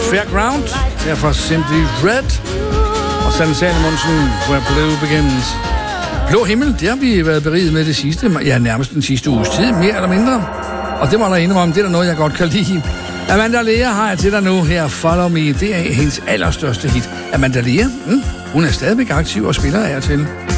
Fairground, derfor Simply Red, og Sanne Salomonsen, Where Blue Begins. Blå himmel, det har vi været beriget med det sidste, ja, nærmest den sidste uges tid, mere eller mindre. Og det må der indrømme, det er der noget, jeg godt kan lide. Amanda Lea har jeg til dig nu her, Follow Me, det er hendes allerstørste hit. Amanda Lea, hun er stadigvæk aktiv og spiller af og til.